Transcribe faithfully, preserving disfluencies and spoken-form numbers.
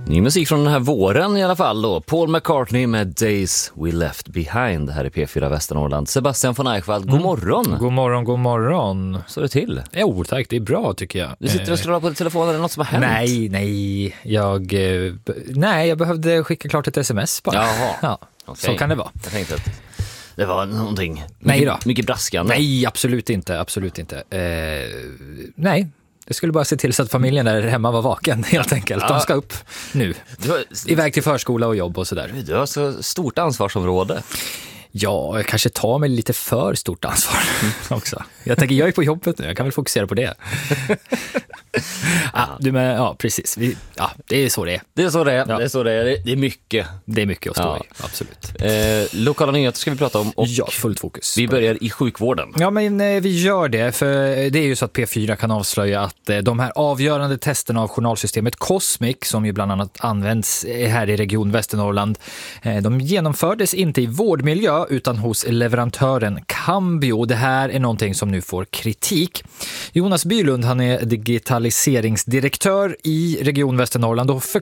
Ny musik från den här våren i alla fall då. Paul McCartney med Days We Left Behind. Det här är P fyra Västernorrland. Sebastian von Eichwald, god morgon. Mm. God morgon, god morgon. Så är det till. Jo, tack. Det är bra tycker jag. Du sitter och scrollar på telefonen, är det något som har hänt? Nej, nej. Jag, eh, b- nej, jag behövde skicka klart ett sms bara. Jaha. Ja, Okej. så kan det vara. Jag tänkte att det var någonting. Mycket, Nej då. mycket braskande. Nej, absolut inte. Absolut inte. Eh, nej. Jag skulle bara se till så att familjen där hemma var vaken helt enkelt. Ja. De ska upp nu. Du har, Iväg till förskola och jobb och sådär. du har så stort ansvarsområde. Ja, jag kanske tar mig lite för stort ansvar också. Jag tänker, jag är på jobbet nu. Jag kan väl fokusera på det. ja, du med, ja, precis. Vi, ja, det är så det är. Det är så det är. Ja. Det är, så det är. Det är mycket. Det är mycket att stå Ja. i, absolut. Eh, lokala nyheter ska vi prata om. Och Ja, fullt fokus. vi börjar i sjukvården. Ja, men eh, vi gör det, för det är ju så att P fyra kan avslöja att eh, de här avgörande testerna av journalsystemet Cosmic, som ju bland annat används eh, här i Region Västernorrland, eh, de genomfördes inte i vårdmiljö utan hos leverantören Cambio. Det här är någonting som nu får kritik. Jonas Bylund, han är digitaliseringsdirektör i Region Västernorrland och för,